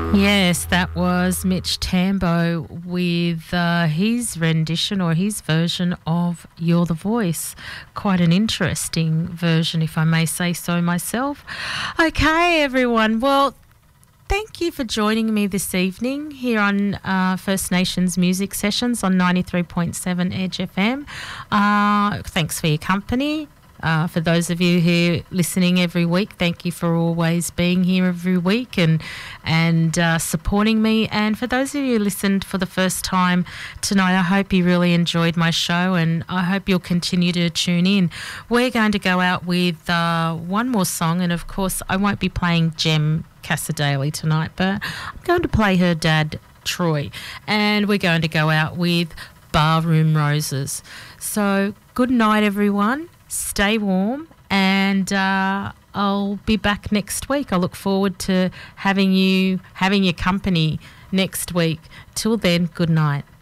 Yes, that was Mitch Tambo with his rendition or his version of You're the Voice. Quite an interesting version, if I may say so myself. Okay, everyone. Well, thank you for joining me this evening here on First Nations Music Sessions on 93.7 Edge FM. Thanks for your company. For those of you who are listening every week, thank you for always being here every week and supporting me. And for those of you who listened for the first time tonight, I hope you really enjoyed my show and I hope you'll continue to tune in. We're going to go out with one more song, and of course I won't be playing Jem Cassadaly tonight, but I'm going to play her dad, Troy, and we're going to go out with Barroom Roses. So good night, everyone. Stay warm, and I'll be back next week. I look forward to having your company next week. Till then, good night.